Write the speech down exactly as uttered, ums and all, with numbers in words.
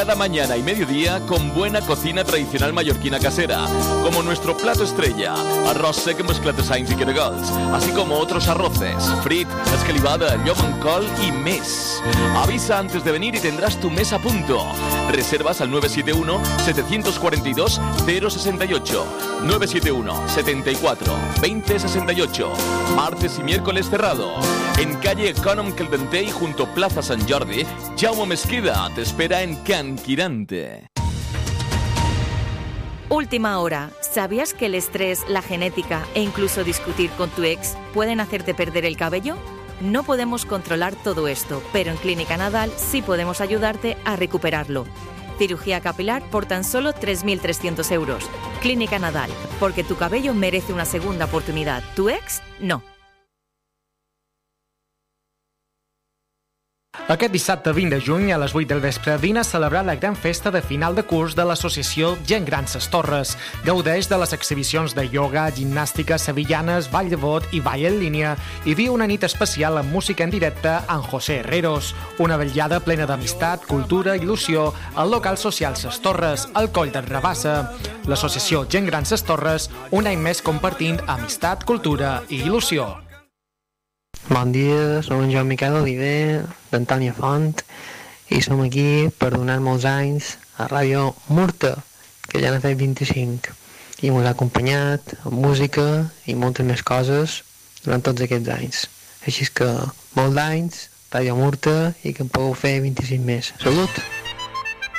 Cada mañana y mediodía con buena cocina tradicional mallorquina casera, como nuestro plato estrella, arroz seco amb esclatasains y caragols, así como otros arroces, frit, escalivada, llom amb col y més. Avisa antes de venir y tendrás tu mesa a punto. Reservas al nueve siete uno, siete cuatro dos, cero seis ocho, nueve siete uno, siete cuatro, veinte sesenta y ocho. Martes y miércoles cerrado. En calle Econom Caldentey junto Plaza San Jordi, Jaume Mesquida te espera en Can Quirante. Última hora. ¿Sabías que el estrés, la genética e incluso discutir con tu ex pueden hacerte perder el cabello? No podemos controlar todo esto, pero en Clínica Nadal sí podemos ayudarte a recuperarlo. Cirugía capilar por tan solo tres mil trescientos euros. Clínica Nadal, porque tu cabello merece una segunda oportunidad. ¿Tu ex? No. Aquest dissabte vint de juny a les vuit del vespre vine a celebrar la gran festa de final de curs de l'associació Gent Gran Ses Torres. Gaudeix de les exhibicions de ioga, gimnàstica, sevillanes, ball de bot i ball en línia i viu una nit especial amb música en directe amb José Herreros. Una vetllada plena d'amistat, cultura i il·lusió al local social Ses Torres, al Coll d'en Rabassa. L'associació Gent Gran Ses Torres, un any més compartint amistat, cultura i il·lusió. Bon dia, som en Joan Miquel Oliver, d'Antònia Font, i som aquí per donar molts anys a Ràdio Murta, que ja n'ha fet vint-i-cinc, i ens ha acompanyat amb música i moltes més coses durant tots aquests anys. Així que molts anys, Ràdio Murta, i que en pugueu fer vint-i-cinc més. Salut!